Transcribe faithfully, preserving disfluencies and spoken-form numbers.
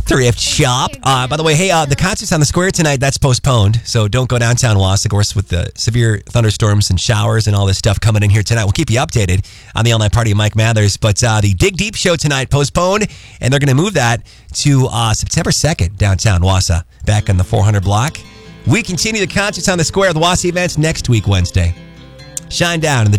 Thrift shop. Uh, by the way, hey, uh, the concert's on the square tonight. That's postponed, so don't go downtown Wausau. Of course, with the severe thunderstorms and showers and all this stuff coming in here tonight. We'll keep you updated on the all-night party of Mike Mathers. But uh, the Dig Deep show tonight postponed, and they're going to move that to uh, September second downtown Wausau, back in the four hundred block. We continue the concerts on the square of the Wausau events next week, Wednesday. Shine down in the